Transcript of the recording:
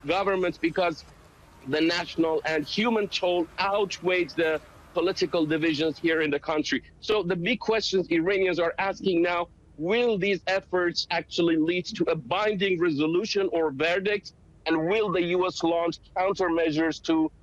government because the national and human toll outweighs the political divisions here in the country. So the big questions Iranians are asking now, will these efforts actually lead to a binding resolution or verdict? And will the U.S. launch countermeasures to